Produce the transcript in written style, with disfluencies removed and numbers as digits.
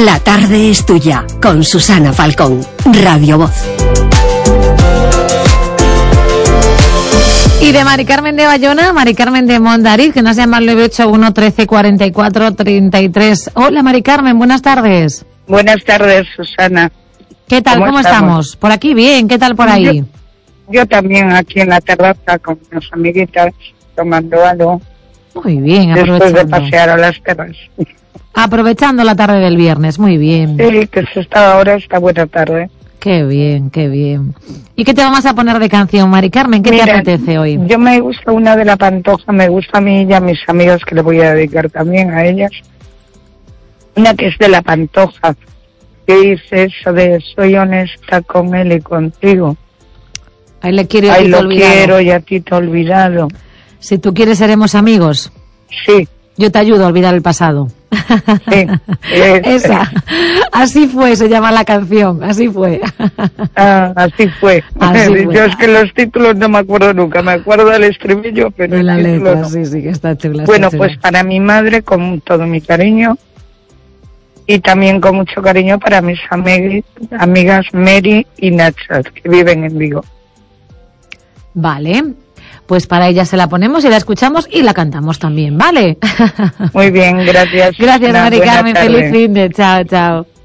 La tarde es tuya, con Susana Falcón, Radio Voz. Y de Mari Carmen de Bayona, Mari Carmen de Mondariz, que nos llama al 981 13 44 33. Hola Mari Carmen, buenas tardes. Buenas tardes, Susana. ¿Qué tal? ¿Cómo estamos? Por aquí bien, ¿qué tal por ahí? Yo también aquí en la terraza con unas amiguitas tomando algo. Muy bien, aprovechando. Después de pasear a las terras. Aprovechando la tarde del viernes, muy bien. Sí, que se está ahora, esta buena tarde. Qué bien, qué bien. ¿Y qué te vamos a poner de canción, Mari Carmen? ¿Qué te apetece hoy? Yo me gusta una de La Pantoja, me gusta a mí y a mis amigas, que le voy a dedicar también a ellas. Una que es de La Pantoja, que dice eso de soy honesta con él y contigo. Ahí le quiero y a Ahí ti te lo olvidado. quiero y a ti te he olvidado. Si tú quieres seremos amigos. Sí. Yo te ayudo a olvidar el pasado. Sí, esa. Así fue, se llama la canción. Así fue. Así fue. Así fue. Yo es que los títulos no me acuerdo nunca. Me acuerdo del estribillo, pero De la el título letra, no. sí, que está chula. Bueno, está chula. pues para mi madre, con todo mi cariño. Y también con mucho cariño para mis amigas Mary y Nacha, que viven en Vigo. Vale. Pues para ella se la ponemos y la escuchamos y la cantamos también, ¿vale? Muy bien, gracias. Gracias, Mari Buena Carmen. tarde. Feliz fin de. Chao, chao.